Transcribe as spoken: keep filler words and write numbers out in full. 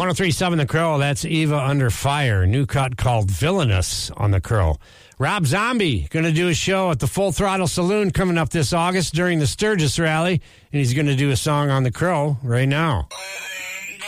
one oh three point seven The Crow, that's Eva Under Fire. New cut called Villainous on The Crow. Rob Zombie going to do a show at the Full Throttle Saloon coming up this August during the Sturgis Rally, and he's going to do a song on The Crow right now.